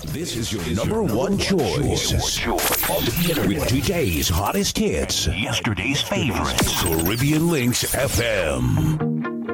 This is your number one choice. With today's hottest hits. Yesterday's favorites. Caribbean Links FM.